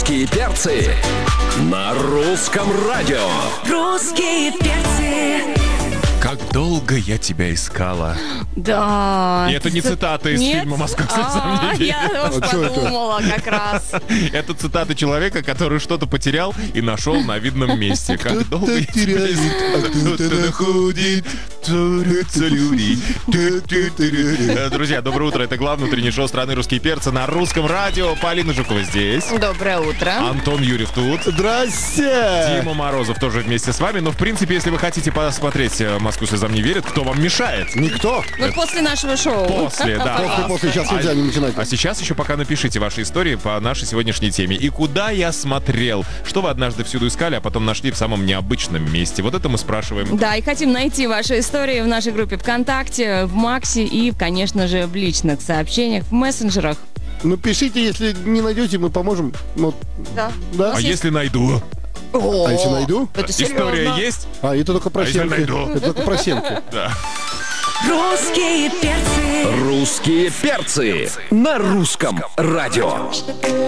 Русские перцы на русском радио. Русские перцы. Как долго я тебя искала. Да. И это не цитата из фильма «Москва слезам не верит». Я уж подумала как раз. Это цитата человека, который что-то потерял и нашел на видном месте. Как долго я тебя искала. Кто-то находит, ссорятся люди. Друзья, доброе утро. Это главное утреннее шоу страны «Русские перцы» на русском радио. Полина Жукова здесь. Доброе утро. Антон Юрьев тут. Здрасте! Дима Морозов тоже вместе с вами. Но, в принципе, если вы хотите посмотреть «Москву слезам не верит», кто вам мешает? Никто. Ну, после нашего шоу. После, да. После, сейчас нельзя не начинать. А сейчас еще пока напишите ваши истории по нашей сегодняшней теме. И куда я смотрел? Что вы однажды всюду искали, а потом нашли в самом необычном месте? Вот это мы спрашиваем. Да, и хотим найти ваши истории в нашей группе ВКонтакте, в Максе и, конечно же, в личных сообщениях, в мессенджерах. Ну, пишите, если не найдете, мы поможем. Вот. Да. Да? А если найду? О, А если найду? это История серьезно. есть? А, это только про А если семки. найду? Это только про семки. Да. Русские перцы. Русские перцы на русском радио.